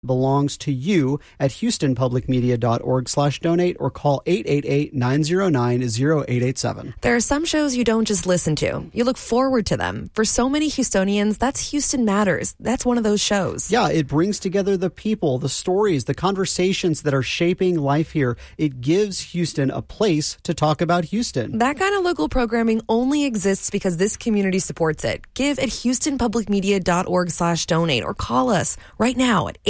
belongs to you at houstonpublicmedia.org/donate or call 888-909-0887. There are some shows you don't just listen to. You look forward to them. For so many Houstonians, that's Houston Matters. That's one of those shows. Yeah, it brings together the people, the stories, the conversations that are shaping life here. It gives Houston a place to talk about Houston. That kind of local programming only exists because this community supports it. Give at houstonpublicmedia.org/donate or call us right now at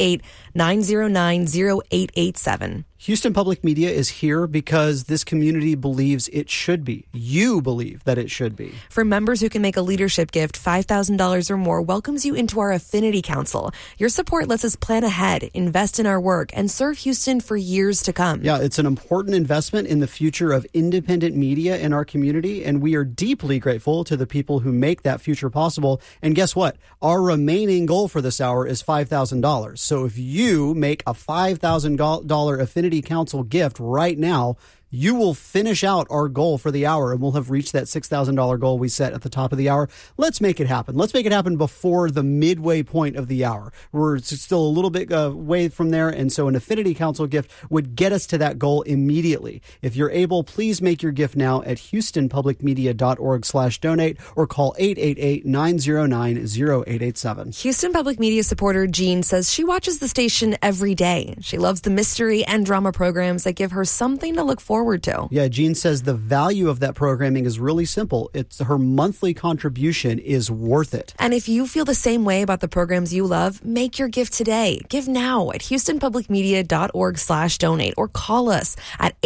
888-909-0887. Houston Public Media is here because this community believes it should be. You believe that it should be. For members who can make a leadership gift, $5,000 or more welcomes you into our Affinity Council. Your support lets us plan ahead, invest in our work, and serve Houston for years to come. Yeah, it's an important investment in the future of independent media in our community, and we are deeply grateful to the people who make that future possible. And guess what? Our remaining goal for this hour is $5,000. So if you make a $5,000 Affinity Council gift right now, you will finish out our goal for the hour, and we'll have reached that $6,000 goal we set at the top of the hour. Let's make it happen. Let's make it happen before the midway point of the hour. We're still a little bit away from there, and so an Affinity Council gift would get us to that goal immediately. If you're able, please make your gift now at houstonpublicmedia.org/donate or call 888-909-0887. Houston Public Media supporter Jean says she watches the station every day. She loves the mystery and drama programs that give her something to look forward to. Yeah, Jean says the value of that programming is really simple. It's her monthly contribution is worth it. And if you feel the same way about the programs you love, make your gift today. Give now at houstonpublicmedia.org/donate or call us at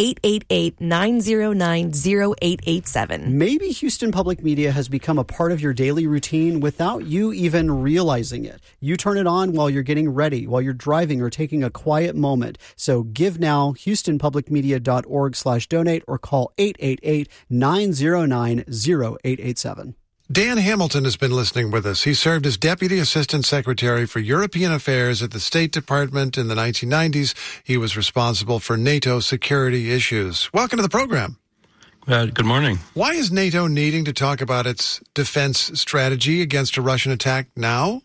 888-909-0887. Maybe Houston Public Media has become a part of your daily routine without you even realizing it. You turn it on while you're getting ready, while you're driving or taking a quiet moment. So give now, houstonpublicmedia.org/donate or call 888-909-0887. Dan Hamilton has been listening with us. He served as Deputy Assistant Secretary for European Affairs at the State Department in the 1990s. He was responsible for NATO security issues. Welcome to the program. Good morning. Why is NATO needing to talk about its defense strategy against a Russian attack now?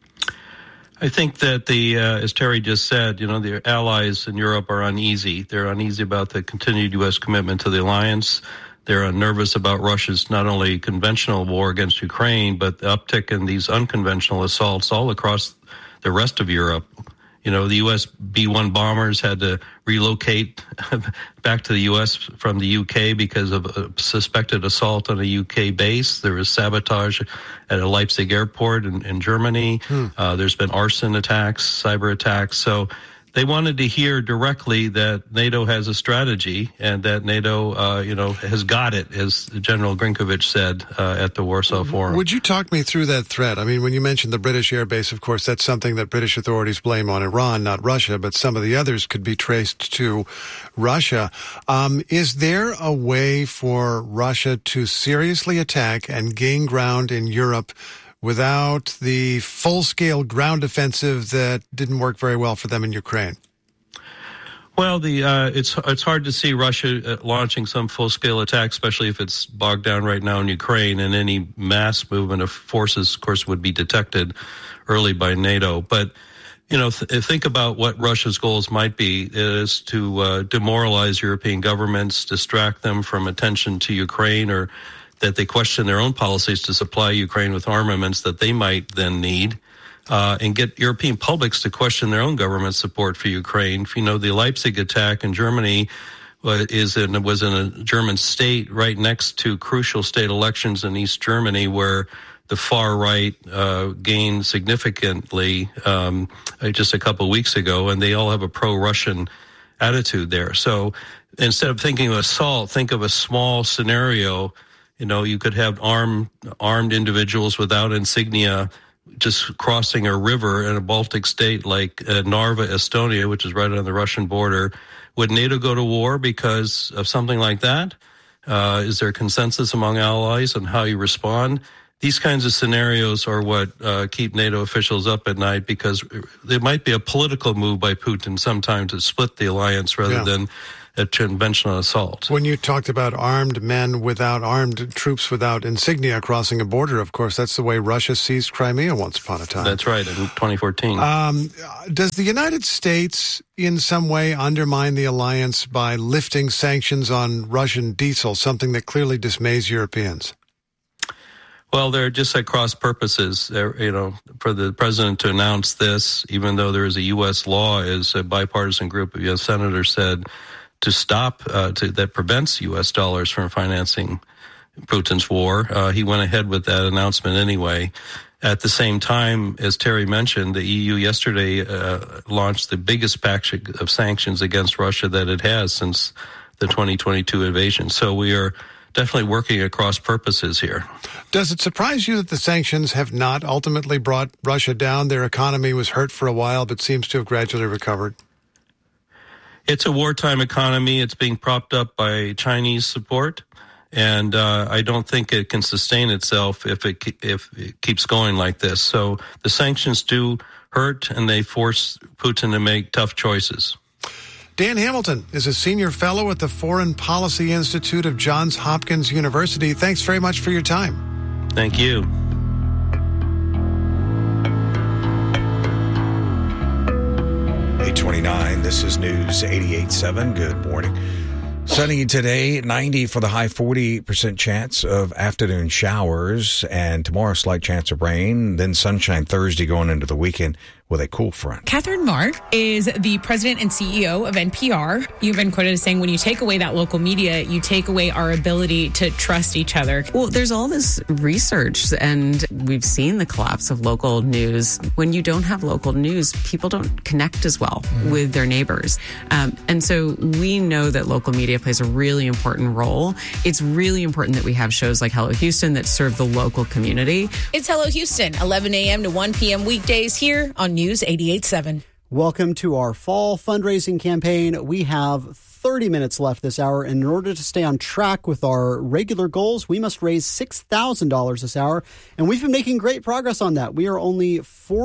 I think that as Terry just said, the allies in Europe are uneasy. They're uneasy about the continued U.S. commitment to the alliance. They're nervous about Russia's not only conventional war against Ukraine, but the uptick in these unconventional assaults all across the rest of Europe. The U.S. B-1 bombers had to relocate back to the U.S. from the U.K. because of a suspected assault on a U.K. base. There was sabotage at a Leipzig airport in Germany. There's been arson attacks, cyber attacks. So they wanted to hear directly that NATO has a strategy and that NATO, has got it, as General Grinkovich said at the Warsaw Forum. Would you talk me through that threat? I mean, when you mentioned the British air base, of course, that's something that British authorities blame on Iran, not Russia, but some of the others could be traced to Russia. Is there a way for Russia to seriously attack and gain ground in Europe without the full-scale ground offensive that didn't work very well for them in Ukraine? Well, it's hard to see Russia launching some full-scale attack, especially if it's bogged down right now in Ukraine, and any mass movement of forces, of course, would be detected early by NATO. But, think about what Russia's goals might be, is to demoralize European governments, distract them from attention to Ukraine, or that they question their own policies to supply Ukraine with armaments that they might then need, and get European publics to question their own government support for Ukraine. The Leipzig attack in Germany was in a German state right next to crucial state elections in East Germany, where the far right gained significantly just a couple of weeks ago, and they all have a pro-Russian attitude there. So instead of thinking of assault, think of a small scenario. You could have armed individuals without insignia just crossing a river in a Baltic state like Narva, Estonia, which is right on the Russian border. Would NATO go to war because of something like that? Is there consensus among allies on how you respond? these kinds of scenarios are what keep NATO officials up at night, because there might be a political move by Putin sometime to split the alliance rather than a conventional assault. When you talked about armed men without armed troops without insignia crossing a border, of course, that's the way Russia seized Crimea once upon a time. That's right, in 2014. Does the United States in some way undermine the alliance by lifting sanctions on Russian diesel, something that clearly dismays Europeans? Well, they're just at cross purposes. For the president to announce this, even though there is a U.S. law, as a bipartisan group of U.S. senators said, to stop, that prevents U.S. dollars from financing Putin's war. He went ahead with that announcement anyway. At the same time, as Terry mentioned, the EU yesterday launched the biggest package of sanctions against Russia that it has since the 2022 invasion. So we are definitely working across purposes here. Does it surprise you that the sanctions have not ultimately brought Russia down? Their economy was hurt for a while, but seems to have gradually recovered. It's a wartime economy. It's being propped up by Chinese support, and I don't think it can sustain itself if it keeps going like this. So the sanctions do hurt, and they force Putin to make tough choices. Dan Hamilton is a senior fellow at the Foreign Policy Institute of Johns Hopkins University. Thanks very much for your time. Thank you. 8:29. This is News 88.7. Good morning. Sunny today, 90 for the high, 40% chance of afternoon showers, and tomorrow slight chance of rain, then sunshine Thursday going into the weekend with a cool front. Catherine Mark is the president and CEO of NPR. You've been quoted as saying, when you take away that local media, you take away our ability to trust each other. Well, there's all this research, and we've seen the collapse of local news. When you don't have local news, people don't connect as well with their neighbors. And so we know that local media plays a really important role. It's really important that we have shows like Hello Houston that serve the local community. It's Hello Houston, 11 a.m. to 1 p.m. weekdays here on News 88.7. Welcome to our fall fundraising campaign. We have 30 minutes left this hour, and in order to stay on track with our regular goals, we must raise $6,000 this hour, and we've been making great progress on that. We are only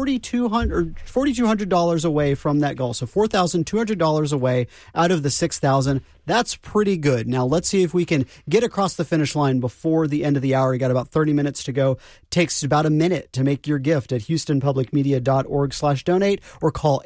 $4,200 away from that goal, so $4,200 away out of the $6,000. That's pretty good. Now, let's see if we can get across the finish line before the end of the hour. You got about 30 minutes to go. Takes about a minute to make your gift at houstonpublicmedia.org/donate or call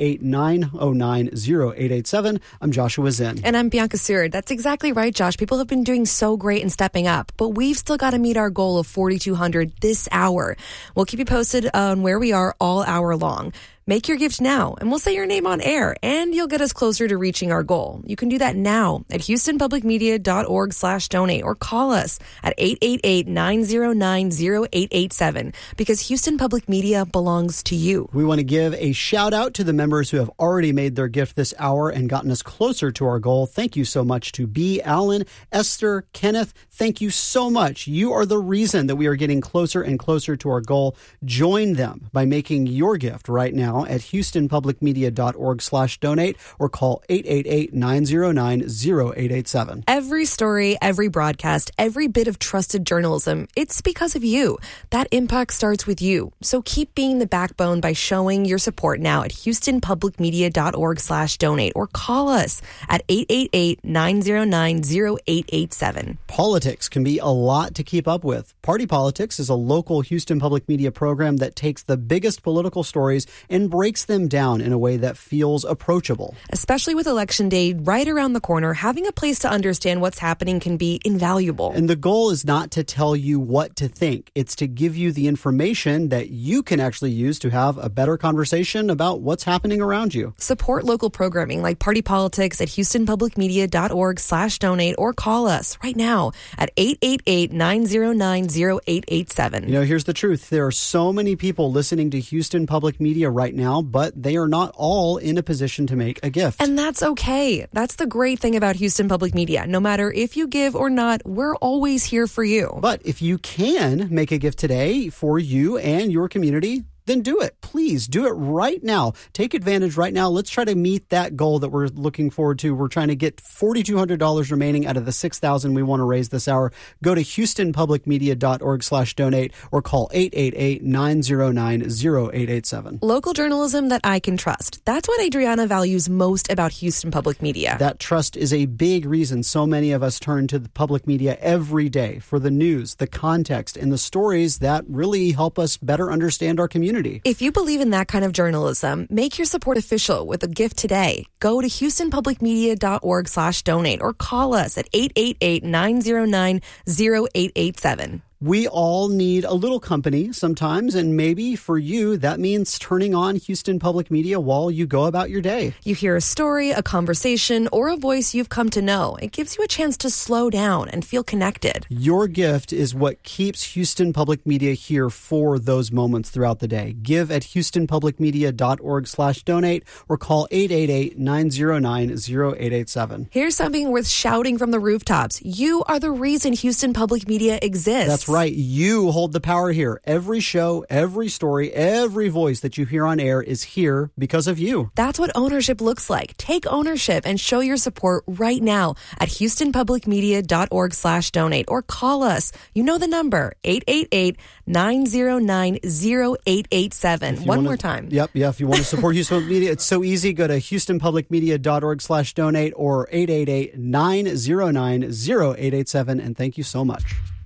888-909-0887. I'm Joshua Zinn. And I'm Bianca Seward. That's exactly right, Josh. People have been doing so great and stepping up, but we've still got to meet our goal of $4,200 this hour. We'll keep you posted on where we are all hour long. Make your gift now, and we'll say your name on air, and you'll get us closer to reaching our goal. You can do that now at houstonpublicmedia.org/donate or call us at 888-909-0887 because Houston Public Media belongs to you. We want to give a shout out to the members who have already made their gift this hour and gotten us closer to our goal. Thank you so much to B. Allen, Esther, Kenneth. Thank you so much. You are the reason that we are getting closer and closer to our goal. Join them by making your gift right now at houstonpublicmedia.org/donate or call 888-909-0887. Every story, every broadcast, every bit of trusted journalism, it's because of you. That impact starts with you. So keep being the backbone by showing your support now at houstonpublicmedia.org/donate or call us at 888-909-0887. Politics can be a lot to keep up with. Party Politics is a local Houston Public Media program that takes the biggest political stories and breaks them down in a way that feels approachable. Especially with Election Day right around the corner, having a place to understand what's happening can be invaluable. And the goal is not to tell you what to think. It's to give you the information that you can actually use to have a better conversation about what's happening around you. Support local programming like Party Politics at houstonpublicmedia.org/donate or call us right now at 888-909-0887. You know, here's the truth. There are so many people listening to Houston Public Media right now, but they are not all in a position to make a gift. And that's okay. That's the great thing about Houston Public Media. No matter if you give or not, we're always here for you. But if you can make a gift today for you and your community, then do it. Please do it right now. Take advantage right now. Let's try to meet that goal that we're looking forward to. We're trying to get $4,200 remaining out of the $6,000 we want to raise this hour. Go to HoustonPublicMedia.org/donate or call 888-909-0887. Local journalism that I can trust. That's what Adriana values most about Houston Public Media. That trust is a big reason so many of us turn to the public media every day for the news, the context, and the stories that really help us better understand our community. If you believe in that kind of journalism, make your support official with a gift today. Go to HoustonPublicMedia.org/donate or call us at 888-909-0887. We all need a little company sometimes, and maybe for you, that means turning on Houston Public Media while you go about your day. You hear a story, a conversation, or a voice you've come to know. It gives you a chance to slow down and feel connected. Your gift is what keeps Houston Public Media here for those moments throughout the day. Give at HoustonPublicMedia.org/donate or call 888-909-0887. Here's something worth shouting from the rooftops. You are the reason Houston Public Media exists. That's right. You hold the power here. Every show, every story, every voice that you hear on air is here because of you. That's what ownership looks like. Take ownership and show your support right now at HoustonPublicMedia.org/donate or call us. You know the number, 888-909-0887. One more time. Yep. Yeah. If you want to support Houston Public Media, it's so easy. Go to HoustonPublicMedia.org/donate or 888-909-0887. And thank you so much.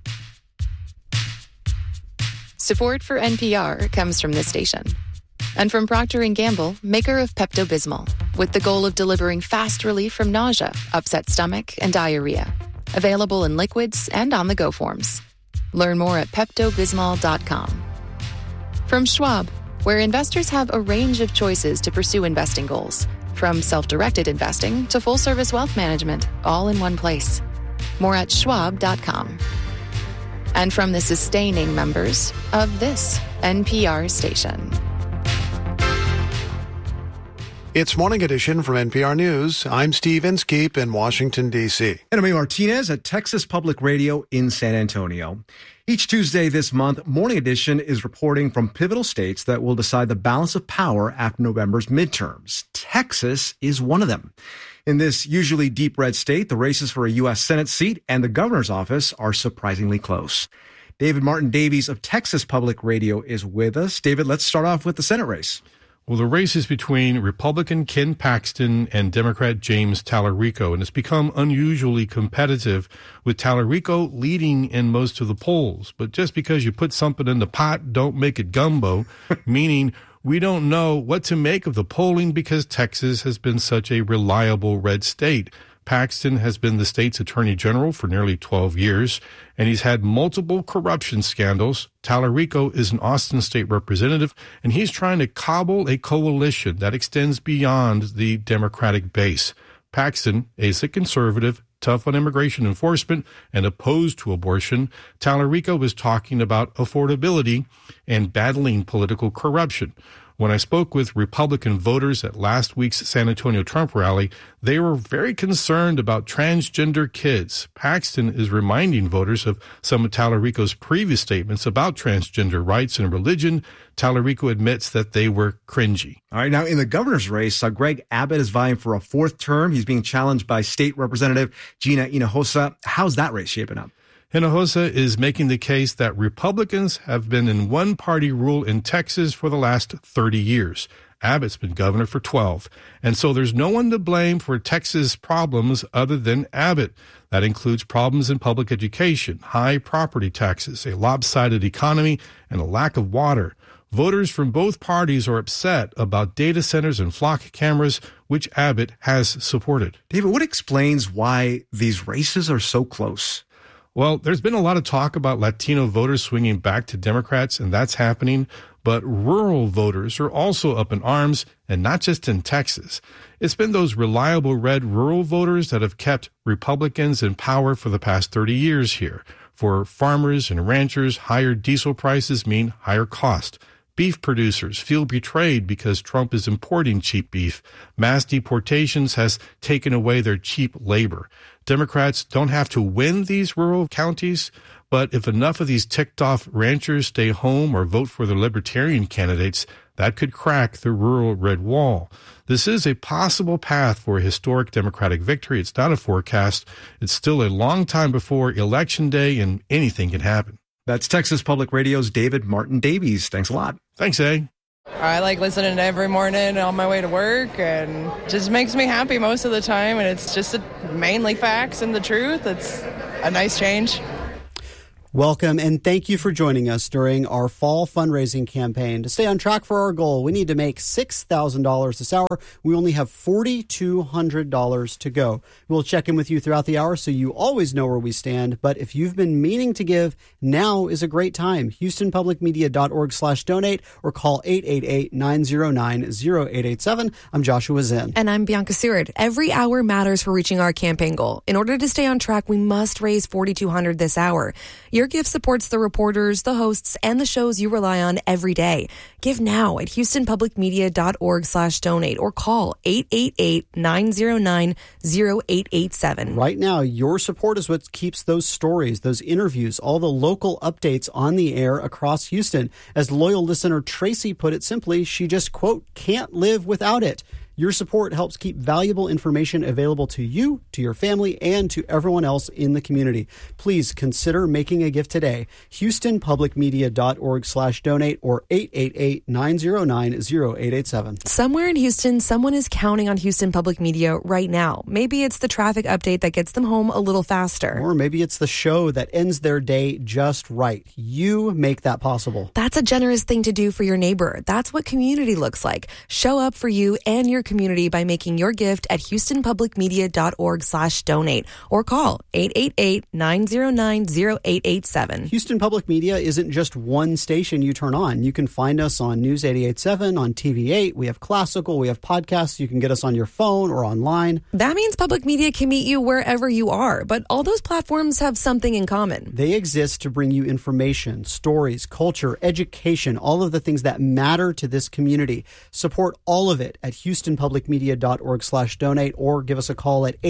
Support for NPR comes from this station and from Procter & Gamble, maker of Pepto-Bismol, with the goal of delivering fast relief from nausea, upset stomach, and diarrhea. Available in liquids and on-the-go forms. Learn more at PeptoBismol.com. From Schwab, where investors have a range of choices to pursue investing goals, from self-directed investing to full-service wealth management, all in one place. More at Schwab.com. And from the sustaining members of this NPR station. It's Morning Edition from NPR News. I'm Steve Inskeep in Washington, D.C. And I'm Martinez at Texas Public Radio in San Antonio. Each Tuesday this month, Morning Edition is reporting from pivotal states that will decide the balance of power after November's midterms. Texas is one of them. In this usually deep red state, the races for a U.S. Senate seat and the governor's office are surprisingly close. David Martin Davies of Texas Public Radio is with us. David, let's start off with the Senate race. Well, the race is between Republican Ken Paxton and Democrat James Talarico, and it's become unusually competitive, with Talarico leading in most of the polls. But just because you put something in the pot, don't make it gumbo, meaning we don't know what to make of the polling because Texas has been such a reliable red state. Paxton has been the state's attorney general for nearly 12 years, and he's had multiple corruption scandals. Talarico is an Austin state representative, and he's trying to cobble a coalition that extends beyond the Democratic base. Paxton is a conservative, tough on immigration enforcement, and opposed to abortion. Talarico is talking about affordability and battling political corruption. When I spoke with Republican voters at last week's San Antonio Trump rally, they were very concerned about transgender kids. Paxton is reminding voters of some of Talarico's previous statements about transgender rights and religion. Talarico admits that they were cringy. All right, now in the governor's race, Greg Abbott is vying for a fourth term. He's being challenged by State Representative Gina Hinojosa. How's that race shaping up? Hinojosa is making the case that Republicans have been in one-party rule in Texas for the last 30 years. Abbott's been governor for 12. And so there's no one to blame for Texas problems other than Abbott. That includes problems in public education, high property taxes, a lopsided economy, and a lack of water. Voters from both parties are upset about data centers and flock cameras, which Abbott has supported. David, what explains why these races are so close? Well, there's been a lot of talk about Latino voters swinging back to Democrats, and that's happening. But rural voters are also up in arms, and not just in Texas. It's been those reliable red rural voters that have kept Republicans in power for the past 30 years here. For farmers and ranchers, higher diesel prices mean higher cost. Beef producers feel betrayed because Trump is importing cheap beef. Mass deportations has taken away their cheap labor. Democrats don't have to win these rural counties, but if enough of these ticked-off ranchers stay home or vote for the libertarian candidates, that could crack the rural red wall. This is a possible path for a historic Democratic victory. It's not a forecast. It's still a long time before Election Day, and anything can happen. That's Texas Public Radio's David Martin Davies. Thanks a lot. Thanks, A. I like listening to every morning on my way to work, and just makes me happy most of the time, and it's just mainly facts and the truth. It's a nice change. Welcome and thank you for joining us during our fall fundraising campaign. To stay on track for our goal, we need to make $6,000 this hour. We only have $4,200 to go. We'll check in with you throughout the hour so you always know where we stand. But if you've been meaning to give, now is a great time. HoustonPublicMedia.org/donate or call 888-909-0887. I'm Joshua Zinn. And I'm Bianca Seward. Every hour matters for reaching our campaign goal. In order to stay on track, we must raise $4,200 this hour. Your gift supports the reporters, the hosts, and the shows you rely on every day. Give now at HoustonPublicMedia.org/donate or call 888-909-0887. Right now, your support is what keeps those stories, those interviews, all the local updates on the air across Houston. As loyal listener Tracy put it simply, she just, quote, can't live without it. Your support helps keep valuable information available to you, to your family, and to everyone else in the community. Please consider making a gift today. HoustonPublicMedia.org/donate or 888-909-0887. Somewhere in Houston, someone is counting on Houston Public Media right now. Maybe it's the traffic update that gets them home a little faster. Or maybe it's the show that ends their day just right. You make that possible. That's a generous thing to do for your neighbor. That's what community looks like. Show up for you and your community by making your gift at HoustonPublicMedia.org/donate or call 888-909-0887. Houston Public Media isn't just one station you turn on. You can find us on News 88.7, on TV8. We have classical, we have podcasts. You can get us on your phone or online. That means public media can meet you wherever you are, but all those platforms have something in common. They exist to bring you information, stories, culture, education, all of the things that matter to this community. Support all of it at HoustonPublicMedia.org/donate or give us a call at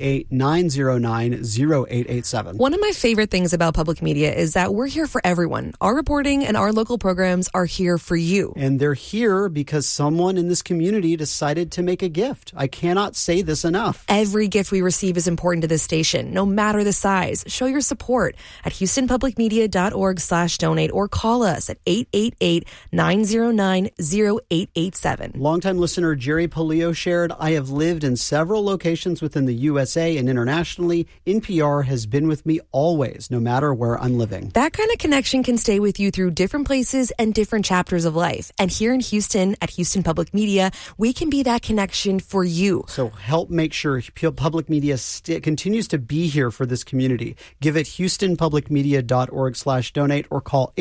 888-909-0887. One of my favorite things about public media is that we're here for everyone. Our reporting and our local programs are here for you. And they're here because someone in this community decided to make a gift. I cannot say this enough. Every gift we receive is important to this station, no matter the size. Show your support at HoustonPublicMedia.org/donate or call us at 888-909-0887. Longtime listener Jerry Polio shared, I have lived in several locations within the USA and internationally. NPR has been with me always, no matter where I'm living. That kind of connection can stay with you through different places and different chapters of life. And here in Houston, at Houston Public Media, we can be that connection for you. So help make sure public media continues to be here for this community. Give it HoustonPublicMedia.org/donate or call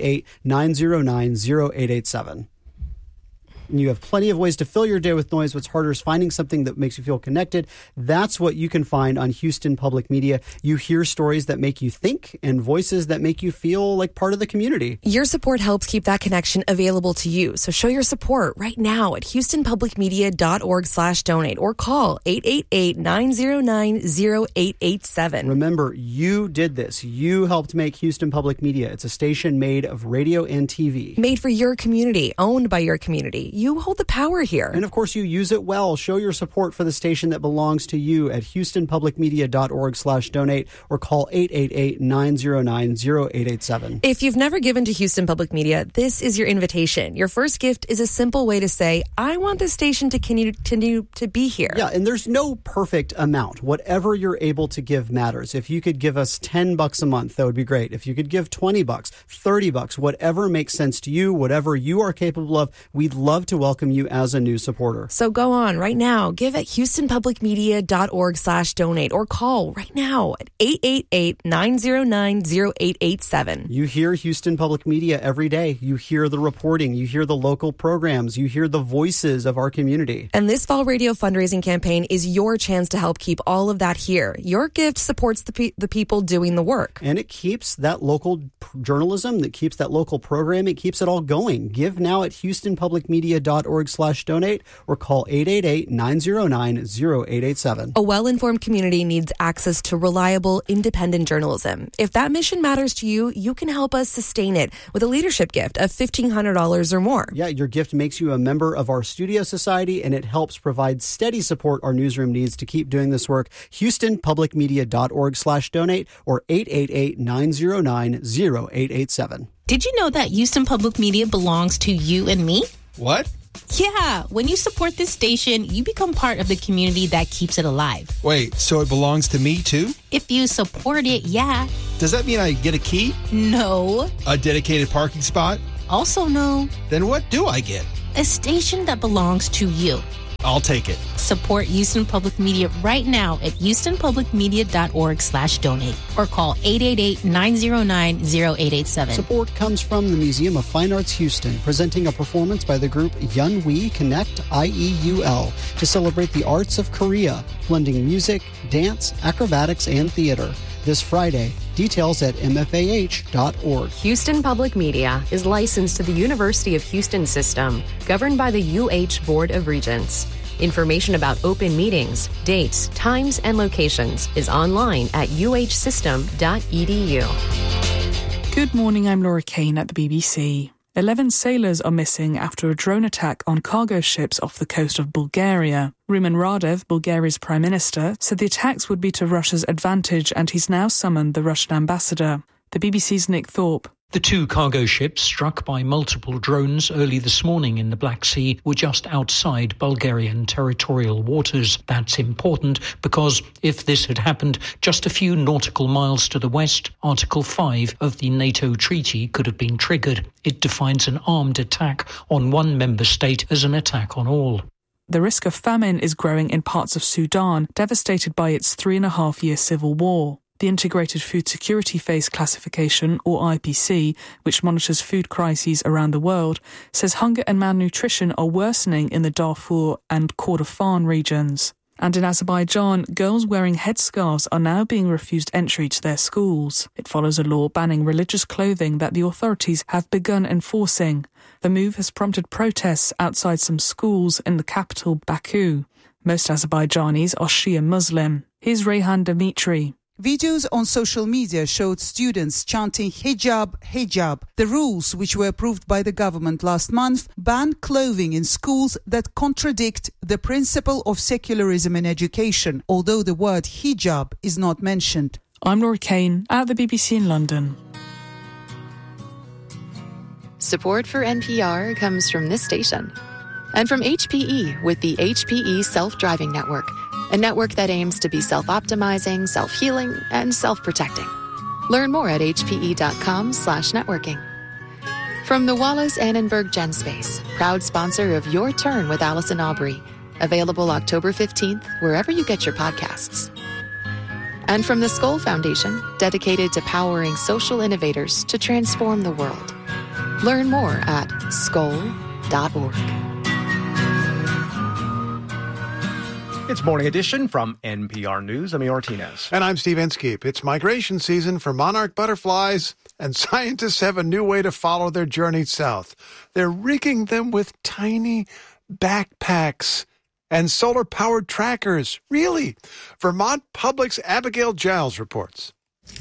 888-909-0887. And you have plenty of ways to fill your day with noise. What's harder is finding something that makes you feel connected. That's what you can find on Houston Public Media. You hear stories that make you think and voices that make you feel like part of the community. Your support helps keep that connection available to you. So show your support right now at HoustonPublicMedia.org/donate or call 888-909-0887. Remember, you did this. You helped make Houston Public Media. It's a station made of radio and TV. Made for your community, owned by your community. You hold the power here. And of course, you use it well. Show your support for the station that belongs to you at HoustonPublicMedia.org/donate or call 888-909-0887. If you've never given to Houston Public Media, this is your invitation. Your first gift is a simple way to say, I want this station to continue to be here. Yeah, and there's no perfect amount. Whatever you're able to give matters. If you could give us $10 a month, that would be great. If you could give $20, $30, whatever makes sense to you, whatever you are capable of, we'd love love to welcome you as a new supporter. So go on right now. Give at HoustonPublicMedia.org/donate or call right now at 888-909-0887. You hear Houston Public Media every day. You hear the reporting. You hear the local programs. You hear the voices of our community. And this fall radio fundraising campaign is your chance to help keep all of that here. Your gift supports the people doing the work. And it keeps that local journalism, that keeps that local program, it keeps it all going. Give now at HoustonPublicMedia.org/donate or call 888-909-0887. A well-informed community needs access to reliable, independent journalism. If that mission matters to you, you can help us sustain it with a leadership gift of $1,500 or more. Yeah, your gift makes you a member of our studio society, and it helps provide steady support our newsroom needs to keep doing this work. HoustonPublicMedia.org/donate or 888-909-0887. Did you know that Houston Public Media belongs to you and me? What? Yeah, when you support this station, you become part of the community that keeps it alive. Wait, so it belongs to me too? If you support it, yeah. Does that mean I get a key? No. A dedicated parking spot? Also no. Then what do I get? A station that belongs to you. I'll take it. Support Houston Public Media right now at HoustonPublicMedia.org/donate or call 888-909-0887. Support comes from the Museum of Fine Arts Houston, presenting a performance by the group Yun We Connect IEUL to celebrate the arts of Korea, blending music, dance, acrobatics, and theater. This Friday. Details at mfah.org. Houston Public Media is licensed to the University of Houston System, governed by the UH Board of Regents. Information about open meetings, dates, times, and locations is online at uhsystem.edu. Good morning, I'm Laura Kane at the BBC. 11 sailors are missing after a drone attack on cargo ships off the coast of Bulgaria. Rumen Radev, Bulgaria's prime minister, said the attacks would be to Russia's advantage, and he's now summoned the Russian ambassador. The BBC's Nick Thorpe. The two cargo ships struck by multiple drones early this morning in the Black Sea were just outside Bulgarian territorial waters. That's important because if this had happened just a few nautical miles to the west, Article 5 of the NATO treaty could have been triggered. It defines an armed attack on one member state as an attack on all. The risk of famine is growing in parts of Sudan, devastated by its 3.5-year civil war. The Integrated Food Security Phase Classification, or IPC, which monitors food crises around the world, says hunger and malnutrition are worsening in the Darfur and Kordofan regions. And in Azerbaijan, girls wearing headscarves are now being refused entry to their schools. It follows a law banning religious clothing that the authorities have begun enforcing. The move has prompted protests outside some schools in the capital, Baku. Most Azerbaijanis are Shia Muslim. Here's Rayhan Dimitri. Videos on social media showed students chanting hijab, hijab. The rules, which were approved by the government last month, ban clothing in schools that contradict the principle of secularism in education, although the word hijab is not mentioned. I'm Laura Kane at the BBC in London. Support for NPR comes from this station and from HPE with the HPE Self-Driving Network, a network that aims to be self-optimizing, self-healing, and self-protecting. Learn more at hpe.com/networking. From the Wallace Annenberg GenSpace, proud sponsor of Your Turn with Allison Aubrey, available October 15th, wherever you get your podcasts. And from the Skoll Foundation, dedicated to powering social innovators to transform the world. Learn more at skoll.org. It's Morning Edition from NPR News. I'm Martinez. And I'm Steve Inskeep. It's migration season for monarch butterflies, and scientists have a new way to follow their journey south. They're rigging them with tiny backpacks and solar-powered trackers. Really? Vermont Public's Abigail Giles reports.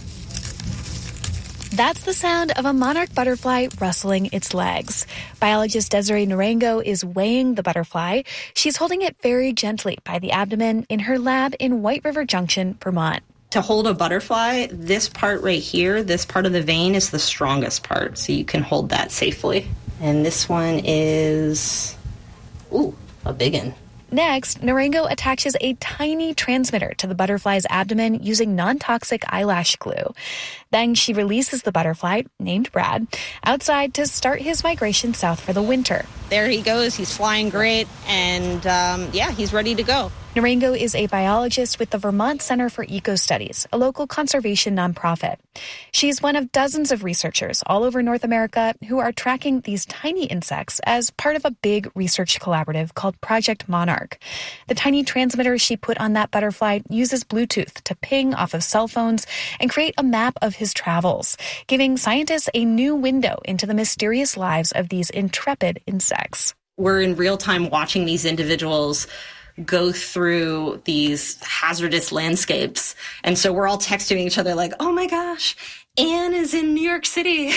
That's the sound of a monarch butterfly rustling its legs. Biologist Desiree Narango is weighing the butterfly. She's holding it very gently by the abdomen in her lab in White River Junction, Vermont. To hold a butterfly, this part right here, this part of the vein is the strongest part, so you can hold that safely. And this one is, a big one. Next, Narango attaches a tiny transmitter to the butterfly's abdomen using non-toxic eyelash glue. Then she releases the butterfly, named Brad, outside to start his migration south for the winter. There he goes. He's flying great, and he's ready to go. Narango is a biologist with the Vermont Center for Eco Studies, a local conservation nonprofit. She's one of dozens of researchers all over North America who are tracking these tiny insects as part of a big research collaborative called Project Monarch. The tiny transmitter she put on that butterfly uses Bluetooth to ping off of cell phones and create a map of his travels, giving scientists a new window into the mysterious lives of these intrepid insects. We're in real time watching these individuals go through these hazardous landscapes. And so we're all texting each other like, oh my gosh, Anne is in New York City.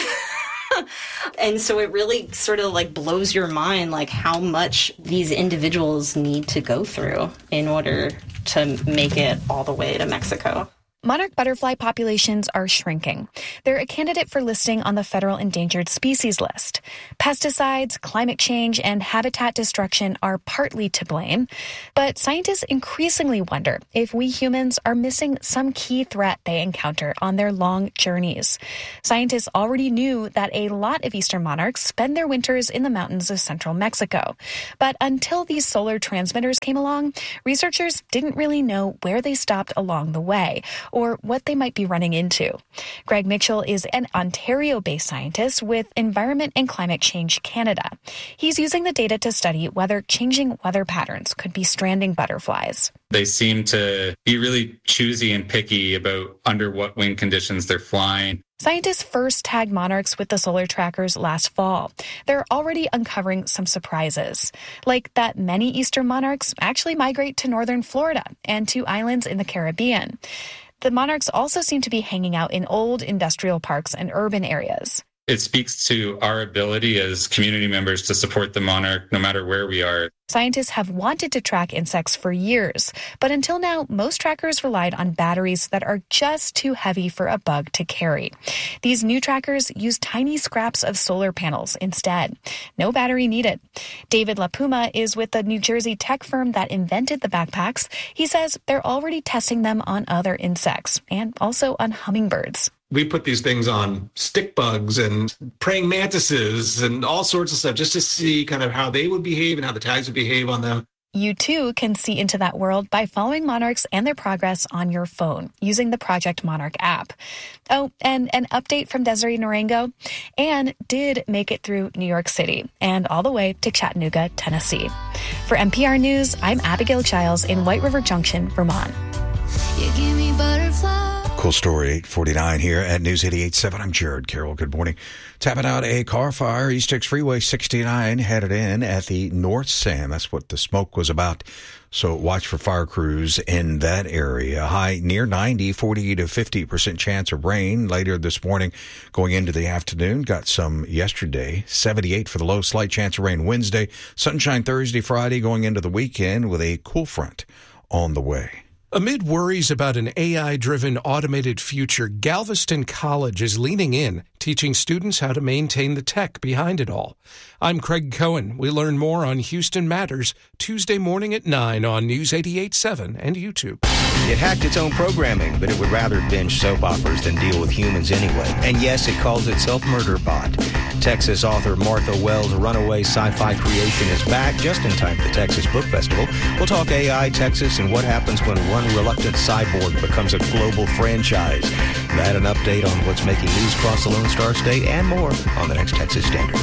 And so it really sort of like blows your mind, like how much these individuals need to go through in order to make it all the way to Mexico. Monarch butterfly populations are shrinking. They're a candidate for listing on the federal endangered species list. Pesticides, climate change, and habitat destruction are partly to blame. But scientists increasingly wonder if we humans are missing some key threat they encounter on their long journeys. Scientists already knew that a lot of eastern monarchs spend their winters in the mountains of central Mexico. But until these solar transmitters came along, researchers didn't really know where they stopped along the way, or what they might be running into. Greg Mitchell is an Ontario-based scientist with Environment and Climate Change Canada. He's using the data to study whether changing weather patterns could be stranding butterflies. They seem to be really choosy and picky about under what wind conditions they're flying. Scientists first tagged monarchs with the solar trackers last fall. They're already uncovering some surprises, like that many eastern monarchs actually migrate to northern Florida and to islands in the Caribbean. The monarchs also seem to be hanging out in old industrial parks and urban areas. It speaks to our ability as community members to support the monarch no matter where we are. Scientists have wanted to track insects for years, but until now, most trackers relied on batteries that are just too heavy for a bug to carry. These new trackers use tiny scraps of solar panels instead. No battery needed. David LaPuma is with the New Jersey tech firm that invented the backpacks. He says they're already testing them on other insects and also on hummingbirds. We put these things on stick bugs and praying mantises and all sorts of stuff just to see kind of how they would behave and how the tags would behave on them. You too can see into that world by following monarchs and their progress on your phone using the Project Monarch app. Oh, and an update from Desiree Narango. Anne did make it through New York City and all the way to Chattanooga, Tennessee. For NPR News, I'm Abigail Giles in White River Junction, Vermont. You give me butterflies. Cool story, 849 here at News 88.7. I'm Jared Carroll. Good morning. Tapping out a car fire, East Texas Freeway 69 headed in at the North Sand. That's what the smoke was about. So watch for fire crews in that area. High near 90, 40 to 50% chance of rain later this morning going into the afternoon. Got some yesterday. 78 for the low, slight chance of rain Wednesday. Sunshine Thursday, Friday going into the weekend with a cool front on the way. Amid worries about an AI-driven automated future, Galveston College is leaning in, teaching students how to maintain the tech behind it all. I'm Craig Cohen. We learn more on Houston Matters Tuesday morning at 9 on News 88.7 and YouTube. It hacked its own programming, but it would rather binge soap operas than deal with humans anyway. And yes, it calls itself Murderbot. Texas author Martha Wells' runaway sci-fi creation is back just in time for the Texas Book Festival. We'll talk AI, Texas, and what happens when one reluctant cyborg becomes a global franchise. That an update on what's making news across the Lone Star State and more on the next Texas Standard.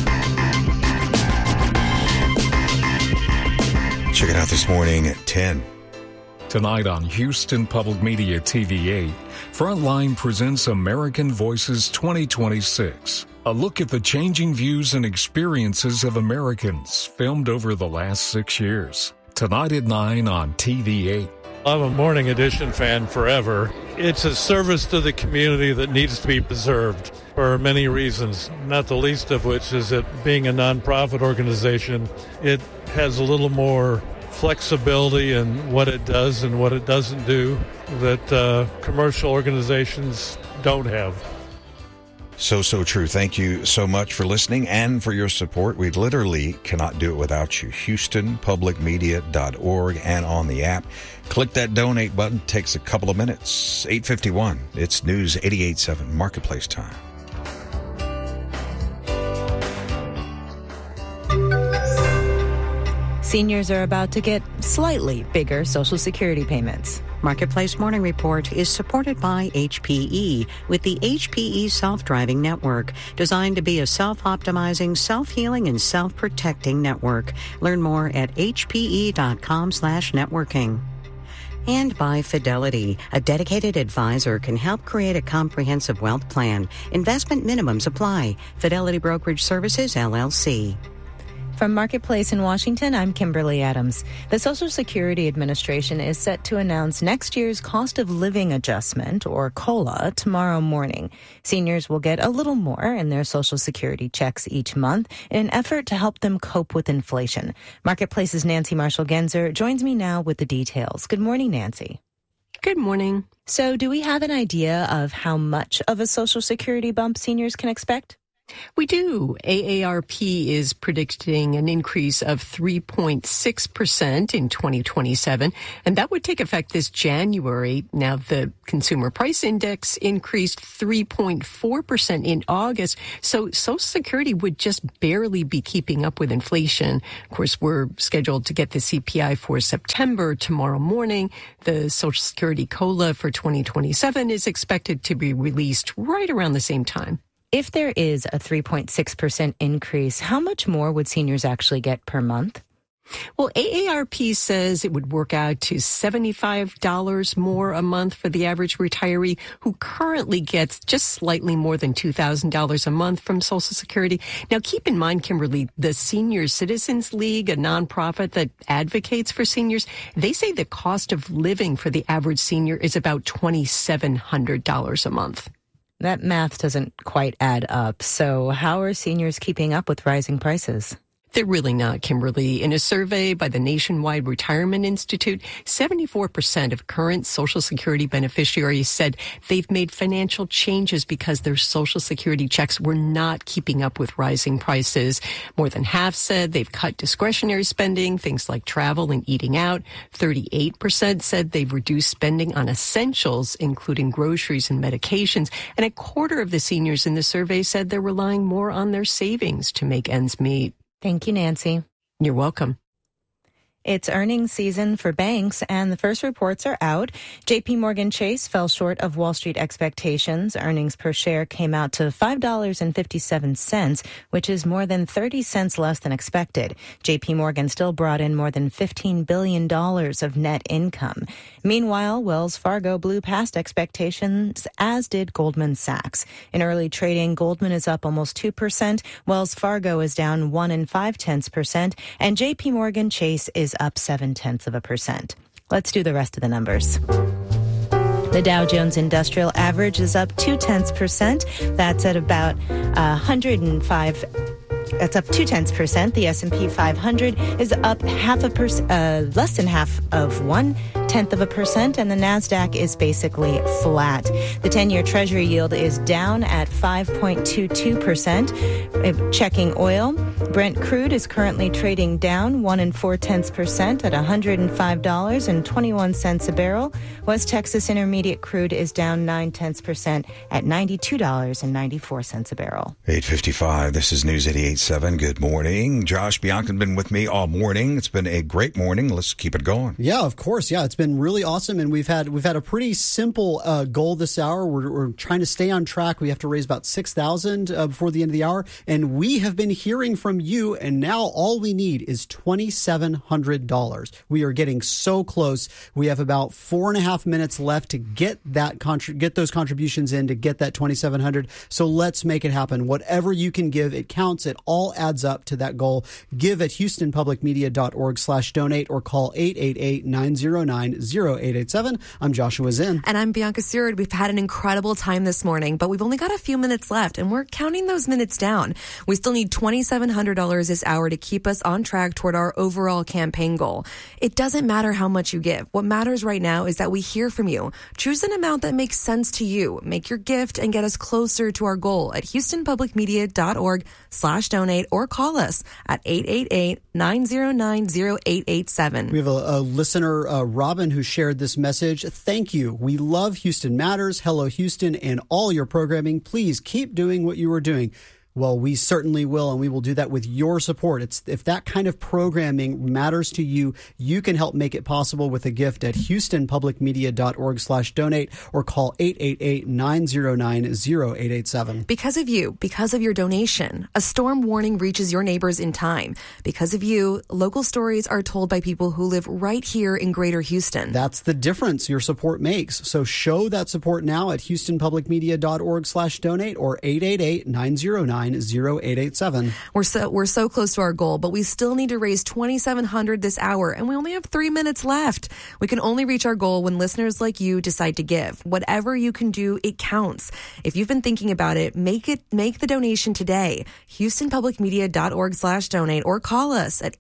Check it out this morning at 10. Tonight on Houston Public Media TV8, Frontline presents American Voices 2026. A look at the changing views and experiences of Americans filmed over the last 6 years. Tonight at 9 on TV8. I'm a Morning Edition fan forever. It's a service to the community that needs to be preserved for many reasons, not the least of which is that being a nonprofit organization, it has a little more flexibility in what it does and what it doesn't do that commercial organizations don't have. So true. Thank you so much for listening and for your support. We literally cannot do it without you. HoustonPublicMedia.org and on the app. Click that donate button. It takes a couple of minutes. 8:51. It's News 88.7 Marketplace time. Seniors are about to get slightly bigger Social Security payments. Marketplace Morning Report is supported by HPE with the HPE Self-Driving Network, designed to be a self-optimizing, self-healing, and self-protecting network. Learn more at hpe.com/networking. And by Fidelity, a dedicated advisor can help create a comprehensive wealth plan. Investment minimums apply. Fidelity Brokerage Services, LLC. From Marketplace in Washington, I'm Kimberly Adams. The Social Security Administration is set to announce next year's cost of living adjustment, or COLA, tomorrow morning. Seniors will get a little more in their Social Security checks each month in an effort to help them cope with inflation. Marketplace's Nancy Marshall-Genzer joins me now with the details. Good morning, Nancy. Good morning. So do we have an idea of how much of a Social Security bump seniors can expect? We do. AARP is predicting an increase of 3.6% in 2027, and that would take effect this January. Now, the Consumer Price Index increased 3.4% in August, so Social Security would just barely be keeping up with inflation. Of course, we're scheduled to get the CPI for September tomorrow morning. The Social Security COLA for 2027 is expected to be released right around the same time. If there is a 3.6% increase, how much more would seniors actually get per month? Well, AARP says it would work out to $75 more a month for the average retiree who currently gets just slightly more than $2,000 a month from Social Security. Now, keep in mind, Kimberly, the Senior Citizens League, a nonprofit that advocates for seniors, they say the cost of living for the average senior is about $2,700 a month. That math doesn't quite add up. So how are seniors keeping up with rising prices? They're really not, Kimberly. In a survey by the Nationwide Retirement Institute, 74% of current Social Security beneficiaries said they've made financial changes because their Social Security checks were not keeping up with rising prices. More than half said they've cut discretionary spending, things like travel and eating out. 38% said they've reduced spending on essentials, including groceries and medications. And a quarter of the seniors in the survey said they're relying more on their savings to make ends meet. Thank you, Nancy. You're welcome. It's earnings season for banks, and the first reports are out. JP Morgan Chase fell short of Wall Street expectations. Earnings per share came out to $5.57, which is more than 30 cents less than expected. JP Morgan still brought in more than $15 billion of net income. Meanwhile, Wells Fargo blew past expectations, as did Goldman Sachs. In early trading, Goldman is up almost 2%, Wells Fargo is down 1.5%, and JP Morgan Chase is up 0.7%. Let's do the rest of the numbers. The Dow Jones Industrial Average is up 0.2%. That's at about 105. That's up 0.2%. The S&P 500 is up less than half of 0.1%, and the Nasdaq is basically flat. The 10-year Treasury yield is down at 5.22%. Checking oil, Brent crude is currently trading down 1.4% at $105.21 a barrel. West Texas Intermediate crude is down 0.9% at $92.94 a barrel. 8:55. This is News 88.7. Good morning. Josh Bianca been with me all morning. It's been a great morning. Let's keep it going. Yeah, of course. Yeah, it's been really awesome, and we've had a pretty simple goal this hour. We're trying to stay on track. We have to raise about $6,000 before the end of the hour, and we have been hearing from you. And now all we need is $2,700. We are getting so close. We have about 4.5 minutes left to get those contributions in to get that $2,700. So let's make it happen. Whatever you can give, it counts. It all adds up to that goal. Give at HoustonPublicMedia.org/donate or call 888-909-0887. I'm Joshua Zinn. And I'm Bianca Seward. We've had an incredible time this morning, but we've only got a few minutes left, and we're counting those minutes down. We still need $2,700 $100 this hour to keep us on track toward our overall campaign goal. It doesn't matter how much you give. What matters right now is that we hear from you. Choose an amount that makes sense to you. Make your gift and get us closer to our goal at HoustonPublicMedia.org/donate or call us at 888-909-0887. We have a listener, Robin, who shared this message. Thank you. We love Houston Matters, Hello Houston, and all your programming. Please keep doing what you are doing. Well, we certainly will, and we will do that with your support. If that kind of programming matters to you, you can help make it possible with a gift at HoustonPublicMedia.org/donate or call 888-909-0887. Because of you, because of your donation, a storm warning reaches your neighbors in time. Because of you, local stories are told by people who live right here in Greater Houston. That's the difference your support makes. So show that support now at HoustonPublicMedia.org/donate or 888-909-0887. We're so close to our goal, but we still need to raise $2,700 this hour, and we only have 3 minutes left. We can only reach our goal when listeners like you decide to give. Whatever you can do, it counts. If you've been thinking about it, make the donation today. HoustonPublicMedia.org/donate or call us at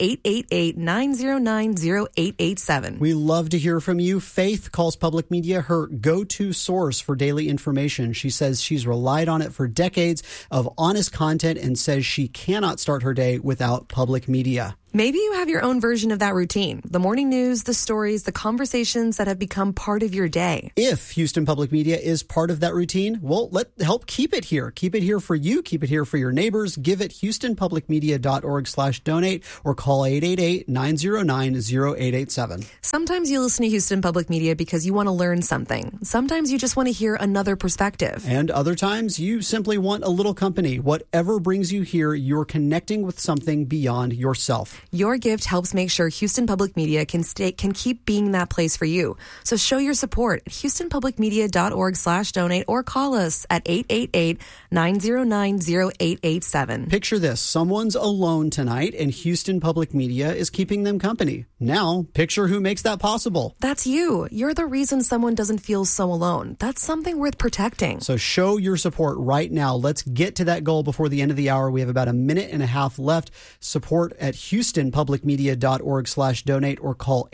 888-909-0887. We love to hear from you. Faith calls Public Media her go-to source for daily information. She says she's relied on it for decades of honest content and says she cannot start her day without Public Media. Maybe you have your own version of that routine. The morning news, the stories, the conversations that have become part of your day. If Houston Public Media is part of that routine, well, help keep it here. Keep it here for you. Keep it here for your neighbors. Give it HoustonPublicMedia.org/donate or call 888-909-0887. Sometimes you listen to Houston Public Media because you want to learn something. Sometimes you just want to hear another perspective. And other times you simply want a little company. Whatever brings you here, you're connecting with something beyond yourself. Your gift helps make sure Houston Public Media can keep being that place for you. So show your support at HoustonPublicMedia.org/donate or call us at 888-909-0887. Picture this. Someone's alone tonight and Houston Public Media is keeping them company. Now, picture who makes that possible. That's you. You're the reason someone doesn't feel so alone. That's something worth protecting. So show your support right now. Let's get to that goal before the end of the hour. We have about a minute and a half left. Support at HoustonPublicMedia.org/donate or call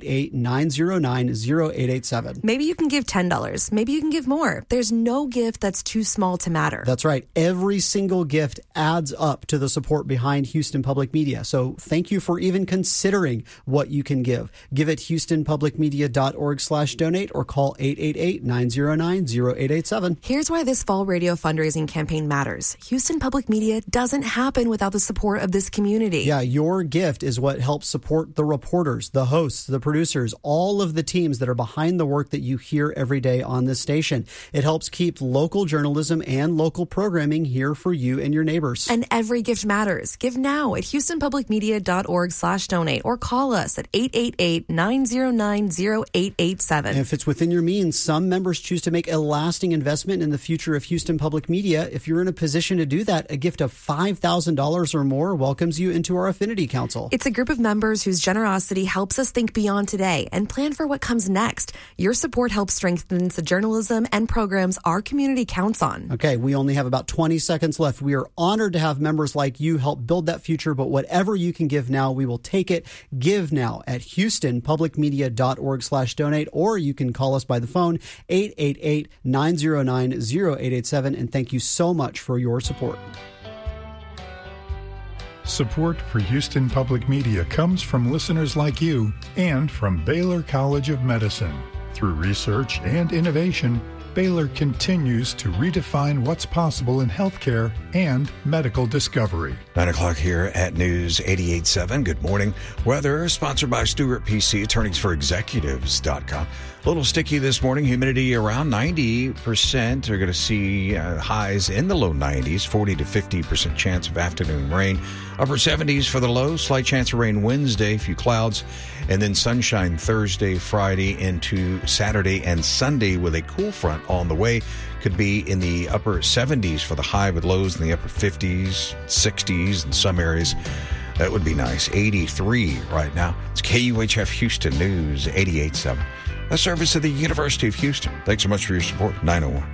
888-909-0887. Maybe you can give $10. Maybe you can give more. There's no gift that's too small to matter. That's right. Every single gift adds up to the support behind Houston Public Media. So thank you for even considering what you can give. Give at HoustonPublicMedia.org/donate or call 888-909-0887. Here's why this fall radio fundraising campaign matters. Houston Public Media doesn't happen without the support of this community. Yeah, your gift is what helps support the reporters, the hosts, the producers, all of the teams that are behind the work that you hear every day on this station. It helps keep local journalism and local programming here for you and your neighbors. And every gift matters. Give now at HoustonPublicMedia.org/donate or call us at 888-909-0887. And if it's within your means, some members choose to make a lasting investment in the future of Houston Public Media. If you're in a position to do that, a gift of $5,000 or more welcomes you into our Affinity Council. It's a group of members whose generosity helps us think beyond today and plan for what comes next. Your support helps strengthen the journalism and programs our community counts on. Okay, we only have about 20 seconds left. We are honored to have members like you help build that future, but whatever you can give now, we will take it. Give now at HoustonPublicMedia.org/donate, or you can call us by the phone, 888-909-0887, and thank you so much for your support. Support for Houston Public Media comes from listeners like you and from Baylor College of Medicine. Through research and innovation, Baylor continues to redefine what's possible in healthcare and medical discovery. 9 o'clock here at News 88.7. Good morning. Weather sponsored by Stewart PC, attorneysforexecutives.com. A little sticky this morning. Humidity around 90%. We're going to see highs in the low 90s, 40 to 50% chance of afternoon rain. Upper 70s for the low. Slight chance of rain Wednesday, few clouds. And then sunshine Thursday, Friday into Saturday and Sunday with a cool front on the way. Could be in the upper 70s for the high with lows in the upper 50s, 60s in some areas. That would be nice. 83 right now. It's KUHF Houston News 88.7. A service of the University of Houston. Thanks so much for your support. 901.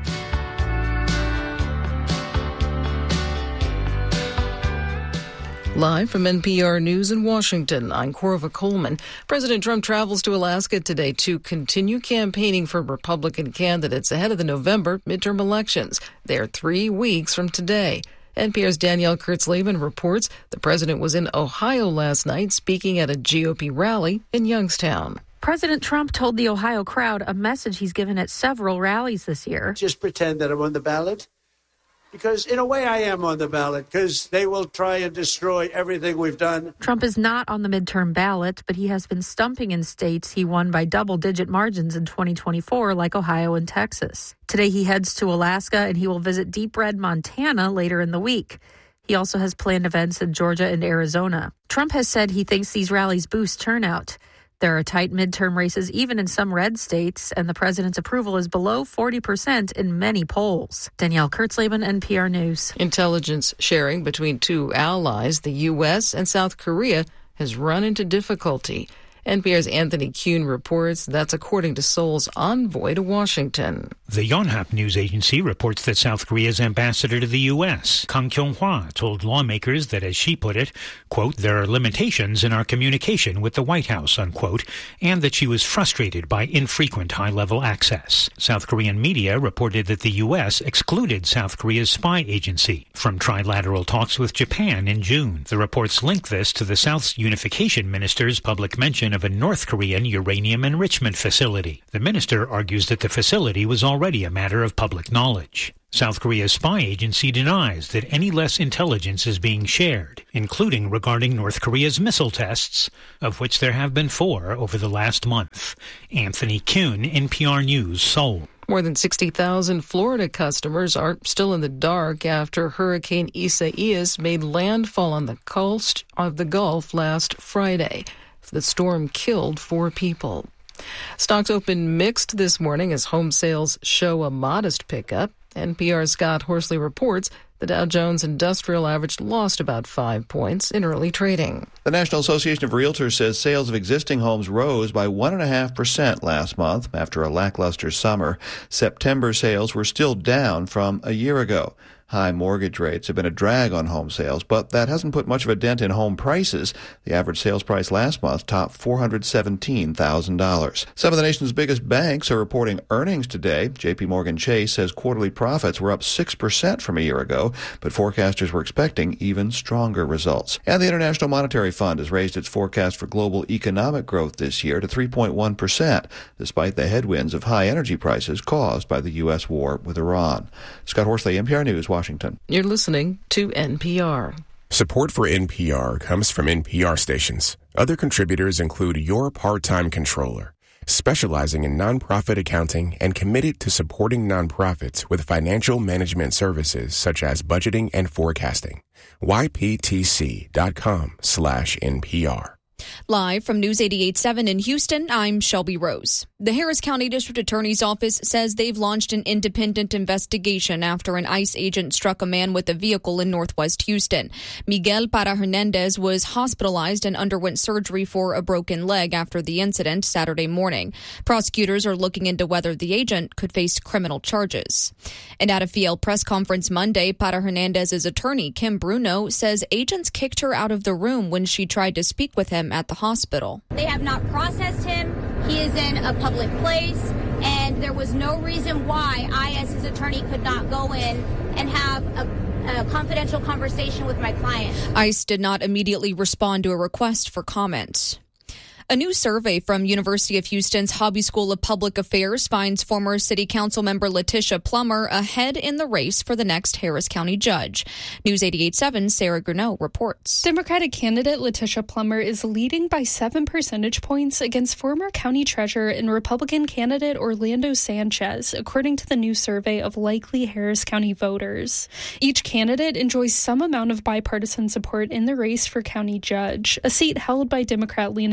Live from NPR News in Washington, I'm Corva Coleman. President Trump travels to Alaska today to continue campaigning for Republican candidates ahead of the November midterm elections. They are 3 weeks from today. NPR's Danielle Kurtzleben reports the president was in Ohio last night speaking at a GOP rally in Youngstown. President Trump told the Ohio crowd a message he's given at several rallies this year. Just pretend that I'm on the ballot. Because in a way I am on the ballot, because they will try and destroy everything we've done. Trump is not on the midterm ballot, but he has been stumping in states he won by double-digit margins in 2024, like Ohio and Texas. Today he heads to Alaska, and he will visit Deep Red, Montana later in the week. He also has planned events in Georgia and Arizona. Trump has said he thinks these rallies boost turnout. There are tight midterm races even in some red states, and the president's approval is below 40% in many polls. Danielle Kurtzleben, NPR News. Intelligence sharing between two allies, the U.S. and South Korea, has run into difficulty. NPR's Anthony Kuhn reports that's according to Seoul's envoy to Washington. The Yonhap news agency reports that South Korea's ambassador to the U.S., Kang Kyung-hwa, told lawmakers that, as she put it, quote, there are limitations in our communication with the White House, unquote, and that she was frustrated by infrequent high-level access. South Korean media reported that the U.S. excluded South Korea's spy agency from trilateral talks with Japan in June. The reports link this to the South's unification minister's public mention of a North Korean uranium enrichment facility. The minister argues that the facility was already a matter of public knowledge. South Korea's spy agency denies that any less intelligence is being shared, including regarding North Korea's missile tests, of which there have been 4 over the last month. Anthony Kuhn, NPR News, Seoul. More than 60,000 Florida customers are still in the dark after Hurricane Isaias made landfall on the coast of the Gulf last Friday. The storm killed 4 people. Stocks opened mixed this morning as home sales show a modest pickup. NPR's Scott Horsley reports the Dow Jones Industrial Average lost about 5 points in early trading. The National Association of Realtors says sales of existing homes rose by 1.5% last month after a lackluster summer. September sales were still down from a year ago. High mortgage rates have been a drag on home sales, but that hasn't put much of a dent in home prices. The average sales price last month topped $417,000. Some of the nation's biggest banks are reporting earnings today. J.P. Morgan Chase says quarterly profits were up 6% from a year ago, but forecasters were expecting even stronger results. And the International Monetary Fund has raised its forecast for global economic growth this year to 3.1%, despite the headwinds of high energy prices caused by the U.S. war with Iran. Scott Horsley, NPR News, Washington. You're listening to NPR. Support for NPR comes from NPR stations. Other contributors include Your Part-Time Controller, specializing in nonprofit accounting and committed to supporting nonprofits with financial management services such as budgeting and forecasting. YPTC.com/NPR. Live from News 88.7 in Houston, I'm Shelby Rose. The Harris County District Attorney's Office says they've launched an independent investigation after an ICE agent struck a man with a vehicle in northwest Houston. Miguel Para Hernandez was hospitalized and underwent surgery for a broken leg after the incident Saturday morning. Prosecutors are looking into whether the agent could face criminal charges. And at a FIEL press conference Monday, Para Hernandez's attorney, Kim Bruno, says agents kicked her out of the room when she tried to speak with him at the hospital. They have not processed him. He is in a public place, and there was no reason why I, as his attorney, could not go in and have a confidential conversation with my client. ICE did not immediately respond to a request for comment. A new survey from University of Houston's Hobby School of Public Affairs finds former City Council member Letitia Plummer ahead in the race for the next Harris County judge. News 88.7's Sarah Grunow reports. Democratic candidate Letitia Plummer is leading by 7 percentage points against former county treasurer and Republican candidate Orlando Sanchez, according to the new survey of likely Harris County voters. Each candidate enjoys some amount of bipartisan support in the race for county judge, a seat held by Democrat Lena Hidalgo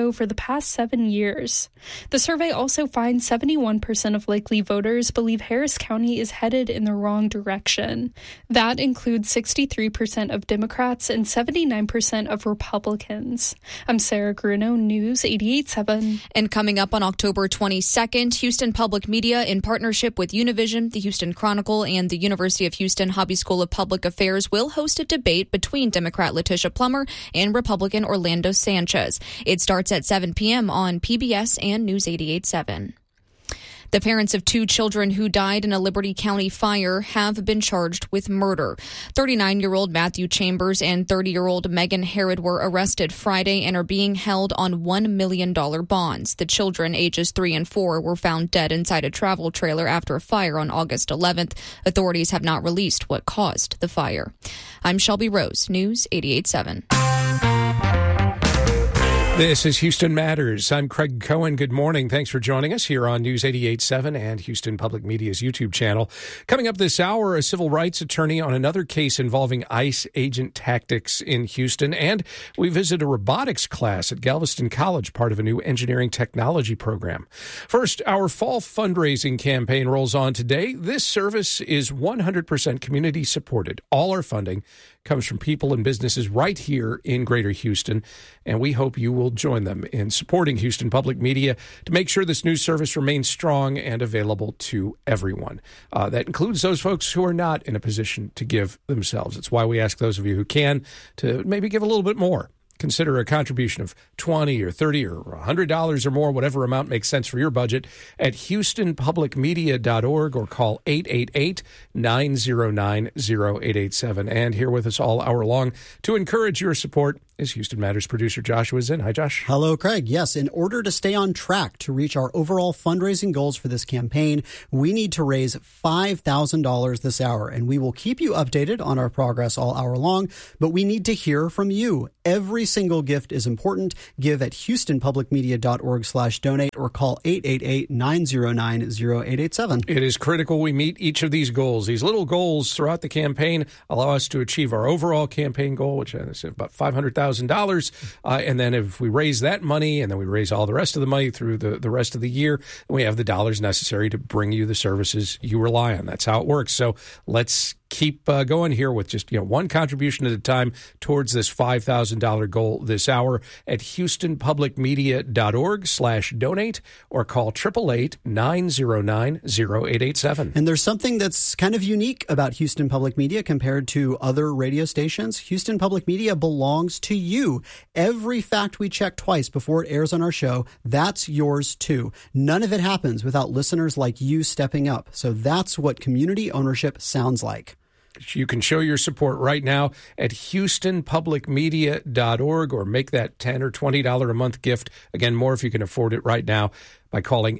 Mexico for the past 7 years. The survey also finds 71% of likely voters believe Harris County is headed in the wrong direction. That includes 63% of Democrats and 79% of Republicans. I'm Sarah Gruno, News 88.7. And coming up on October 22nd, Houston Public Media, in partnership with Univision, the Houston Chronicle, and the University of Houston Hobby School of Public Affairs, will host a debate between Democrat Letitia Plummer and Republican Orlando Sanchez. It starts at 7 p.m. on PBS and News 88.7. The parents of 2 children who died in a Liberty County fire have been charged with murder. 39-year-old Matthew Chambers and 30-year-old Megan Herod were arrested Friday and are being held on $1 million bonds. The children, ages 3 and 4, were found dead inside a travel trailer after a fire on August 11th. Authorities have not released what caused the fire. I'm Shelby Rose, News 88.7. This is Houston Matters. I'm Craig Cohen. Good morning. Thanks for joining us here on News 88.7 and Houston Public Media's YouTube channel. Coming up this hour, a civil rights attorney on another case involving ICE agent tactics in Houston. And we visit a robotics class at Galveston College, part of a new engineering technology program. First, our fall fundraising campaign rolls on today. This service is 100% community supported. All our funding comes from people and businesses right here in Greater Houston, and we hope you will join them in supporting Houston Public Media to make sure this news service remains strong and available to everyone. That includes those folks who are not in a position to give themselves. It's why we ask those of you who can to maybe give a little bit more. Consider a contribution of $20 or $30 or $100 or more, whatever amount makes sense for your budget, at HoustonPublicMedia.org or call 888-909-0887. And here with us all hour long to encourage your support is Houston Matters producer Joshua Zinn. Hi, Josh. Hello, Craig. Yes, in order to stay on track to reach our overall fundraising goals for this campaign, we need to raise $5,000 this hour, and we will keep you updated on our progress all hour long, but we need to hear from you. Every single gift is important. Give at HoustonPublicMedia.org/donate or call 888-909-0887. It is critical we meet each of these goals. These little goals throughout the campaign allow us to achieve our overall campaign goal, which is about $500,000. And then if we raise that money and then we raise all the rest of the money through the rest of the year, we have the dollars necessary to bring you the services you rely on. That's how it works. So let's keep going here with just one contribution at a time towards this $5,000 goal this hour at HoustonPublicMedia.org/donate or call 888-909-0887. And there's something that's kind of unique about Houston Public Media compared to other radio stations. Houston Public Media belongs to you. Every fact we check twice before it airs on our show, that's yours too. None of it happens without listeners like you stepping up. So that's what community ownership sounds like. You can show your support right now at HoustonPublicMedia.org or make that $10 or $20 a month gift. Again, more if you can afford it right now by calling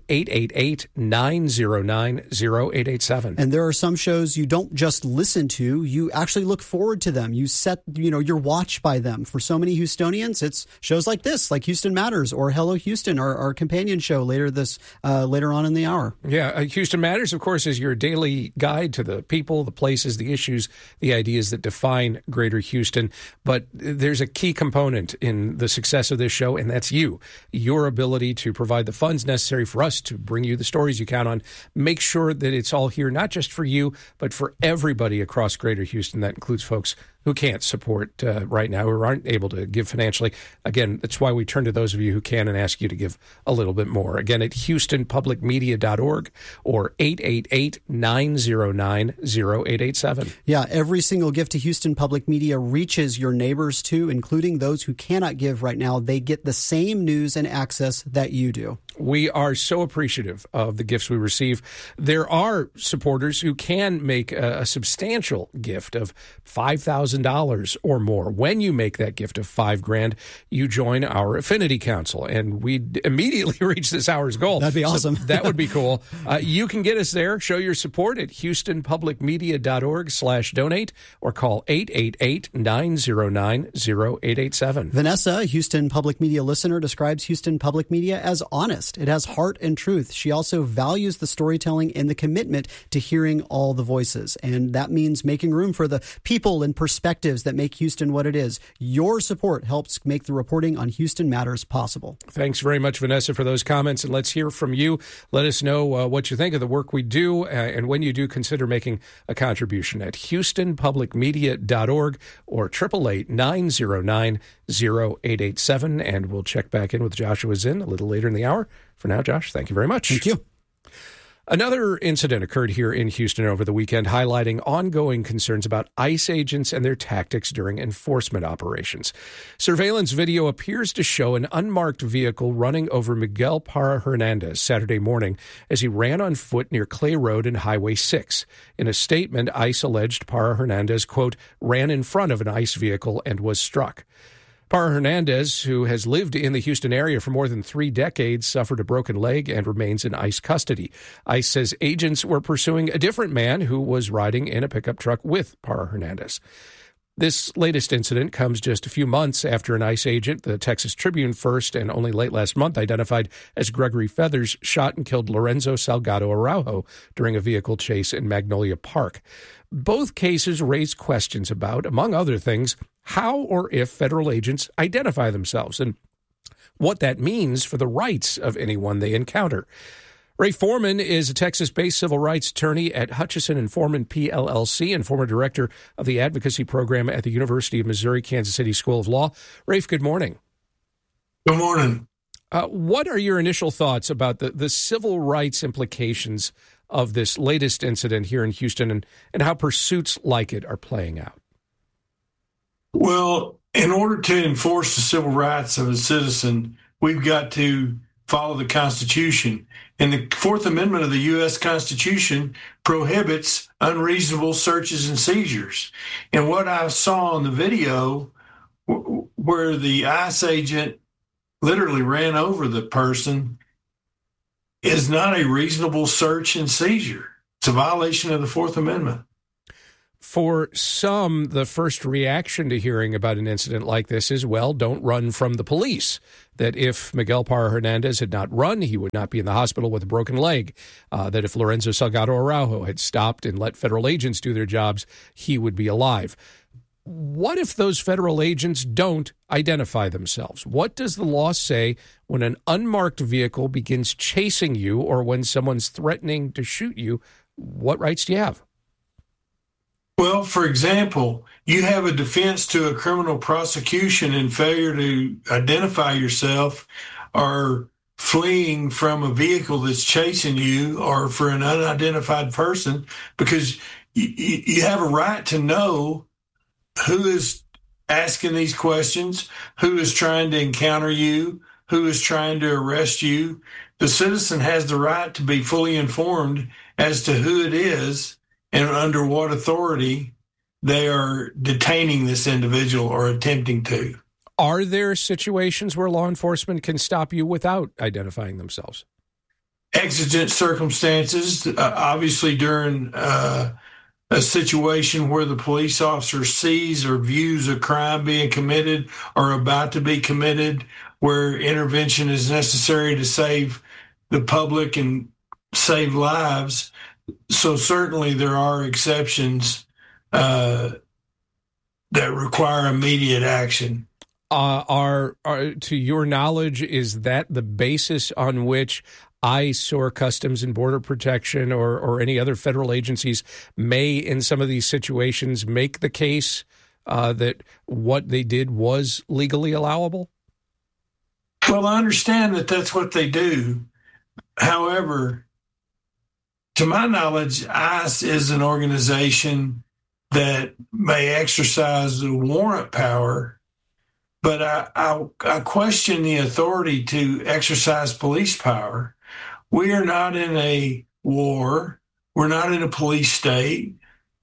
888-909-0887. And there are some shows you don't just listen to, you actually look forward to them. You set, you're watched by them. For so many Houstonians, it's shows like this, like Houston Matters or Hello Houston, our companion show later on in the hour. Yeah, Houston Matters, of course, is your daily guide to the people, the places, the issues, the ideas that define Greater Houston. But there's a key component in the success of this show, and that's you. Your ability to provide the funds necessary for us to bring you the stories you count on. Make sure that it's all here, not just for you, but for everybody across Greater Houston. That includes folks who can't support right now, who aren't able to give financially. Again, that's why we turn to those of you who can and ask you to give a little bit more. Again, at HoustonPublicMedia.org or 888-909-0887. Yeah, every single gift to Houston Public Media reaches your neighbors too, including those who cannot give right now. They get the same news and access that you do. We are so appreciative of the gifts we receive. There are supporters who can make a substantial gift of $5,000 or more. When you make that gift of $5,000, you join our Affinity Council, and we immediately reach this hour's goal. That'd be awesome. So that would be cool. You can get us there. Show your support at HoustonPublicMedia.org/donate or call 888-909-0887. Vanessa, a Houston Public Media listener, describes Houston Public Media as honest. honest. It has heart and truth. She also values the storytelling and the commitment to hearing all the voices. And that means making room for the people and perspectives that make Houston what it is. Your support helps make the reporting on Houston Matters possible. Thanks very much, Vanessa, for those comments. And let's hear from you. Let us know what you think of the work we do. And when you do, consider making a contribution at HoustonPublicMedia.org or 888-909-0887. And we'll check back in with Joshua Zinn a little later in the hour. For now, Josh, thank you very much. Thank you. Another incident occurred here in Houston over the weekend, highlighting ongoing concerns about ICE agents and their tactics during enforcement operations. Surveillance video appears to show an unmarked vehicle running over Miguel Parra Hernandez Saturday morning as he ran on foot near Clay Road and Highway 6. In a statement, ICE alleged Parra Hernandez, quote, ran in front of an ICE vehicle and was struck. Parra Hernandez, who has lived in the Houston area for more than 3 decades, suffered a broken leg and remains in ICE custody. ICE says agents were pursuing a different man who was riding in a pickup truck with Parra Hernandez. This latest incident comes just a few months after an ICE agent, the Texas Tribune first and only late last month identified as Gregory Feathers, shot and killed Lorenzo Salgado Araujo during a vehicle chase in Magnolia Park. Both cases raise questions about, among other things, how or if federal agents identify themselves and what that means for the rights of anyone they encounter. Ray Foreman is a Texas-based civil rights attorney at Hutchison and Foreman PLLC and former director of the advocacy program at the University of Missouri-Kansas City School of Law. Rafe, good morning. Good morning. What are your initial thoughts about the civil rights implications of this latest incident here in Houston and how pursuits like it are playing out? Well, in order to enforce the civil rights of a citizen, we've got to follow the Constitution. And the Fourth Amendment of the U.S. Constitution prohibits unreasonable searches and seizures. And what I saw in the video where the ICE agent literally ran over the person is not a reasonable search and seizure. It's a violation of the Fourth Amendment. For some, the first reaction to hearing about an incident like this is, well, don't run from the police. That if Miguel Parra Hernandez had not run, he would not be in the hospital with a broken leg. That if Lorenzo Salgado Araujo had stopped and let federal agents do their jobs, he would be alive. What if those federal agents don't identify themselves? What does the law say when an unmarked vehicle begins chasing you or when someone's threatening to shoot you? What rights do you have? Well, for example, you have a defense to a criminal prosecution and failure to identify yourself or fleeing from a vehicle that's chasing you or for an unidentified person, because you have a right to know who is asking these questions, who is trying to encounter you, who is trying to arrest you. The citizen has the right to be fully informed as to who it is and under what authority they are detaining this individual or attempting to. Are there situations where law enforcement can stop you without identifying themselves? Exigent circumstances, obviously during a situation where the police officer sees or views a crime being committed or about to be committed, where intervention is necessary to save the public and save lives. So certainly there are exceptions that require immediate action. Are to your knowledge, is that the basis on which ICE or Customs and Border Protection or any other federal agencies may, in some of these situations, make the case that what they did was legally allowable? Well, I understand that that's what they do. However, to my knowledge, ICE is an organization that may exercise the warrant power, but I question the authority to exercise police power. We are not in a war. We're not in a police state.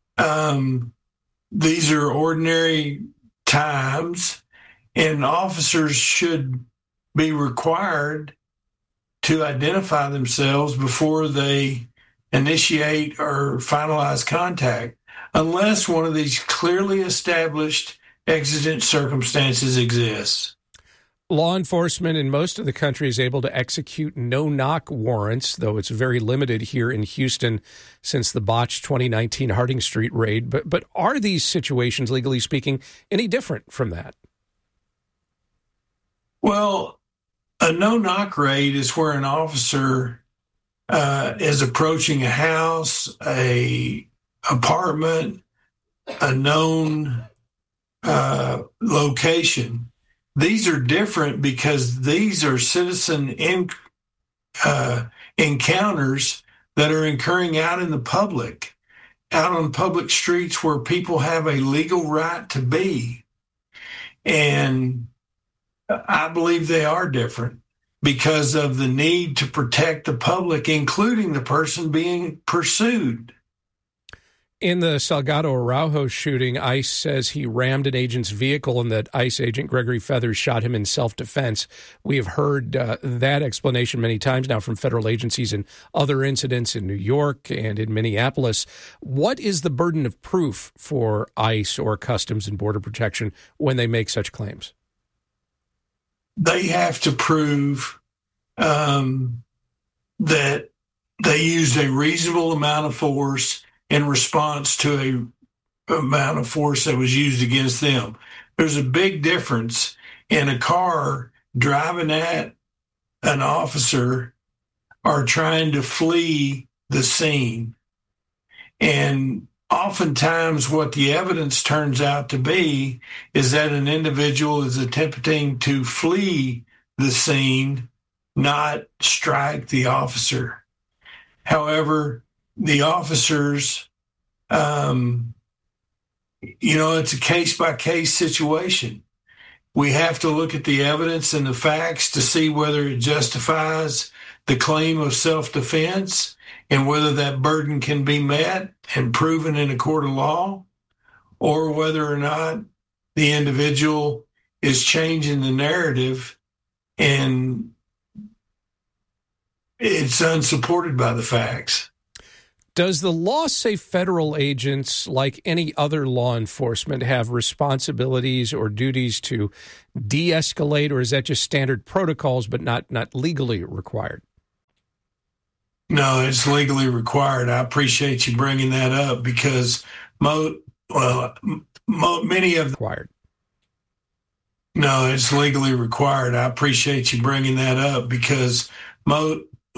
These are ordinary times, and officers should be required to identify themselves before they initiate or finalize contact, unless one of these clearly established exigent circumstances exists. Law enforcement in most of the country is able to execute no-knock warrants, though it's very limited here in Houston since the botched 2019 Harding Street raid. But are these situations, legally speaking, any different from that? Well, a no-knock raid is where an officer is approaching a house, a apartment, a known location. These are different because these are citizen encounters that are occurring out in the public, out on public streets where people have a legal right to be. And I believe they are different because of the need to protect the public, including the person being pursued. In the Salgado Araujo shooting, ICE says he rammed an agent's vehicle and that ICE agent Gregory Feathers shot him in self-defense. We have heard that explanation many times now from federal agencies in other incidents in New York and in Minneapolis. What is the burden of proof for ICE or Customs and Border Protection when they make such claims? They have to prove that they used a reasonable amount of force in response to a amount of force that was used against them. There's a big difference in a car driving at an officer or trying to flee the scene. And oftentimes what the evidence turns out to be is that an individual is attempting to flee the scene, not strike the officer. However, the officers, it's a case-by-case situation. We have to look at the evidence and the facts to see whether it justifies the claim of self-defense and whether that burden can be met and proven in a court of law, or whether or not the individual is changing the narrative and it's unsupported by the facts. Does the law say federal agents, like any other law enforcement, have responsibilities or duties to de-escalate, or is that just standard protocols but not legally required? No, it's legally required. I appreciate you bringing that up because many of required. No, it's legally required. I appreciate you bringing that up because